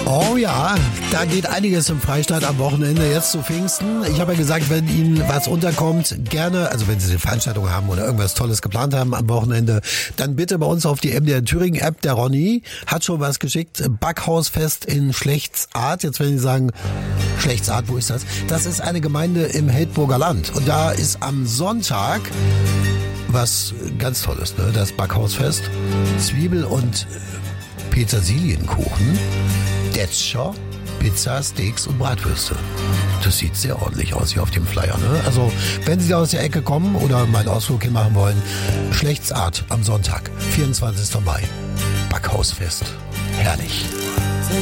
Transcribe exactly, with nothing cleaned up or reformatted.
Oh ja, da geht einiges im Freistaat am Wochenende, jetzt zu Pfingsten. Ich habe ja gesagt, wenn Ihnen was unterkommt, gerne, also wenn Sie eine Veranstaltung haben oder irgendwas Tolles geplant haben am Wochenende, dann bitte bei uns auf die M D R Thüringen App. Der Ronny hat schon was geschickt. Backhausfest in Schlechtsart. Jetzt werden Sie sagen, Schlechtsart, wo ist das? Das ist eine Gemeinde im Heldburger Land. Und da ist am Sonntag was ganz Tolles, ne? Das Backhausfest. Zwiebel- und Petersilienkuchen, Detscher, Pizza, Steaks und Bratwürste. Das sieht sehr ordentlich aus hier auf dem Flyer, ne? Also, wenn Sie aus der Ecke kommen oder mal einen Ausflug hin machen wollen, Schlechtsart am Sonntag, vierundzwanzigsten Mai. Backhausfest. Herrlich.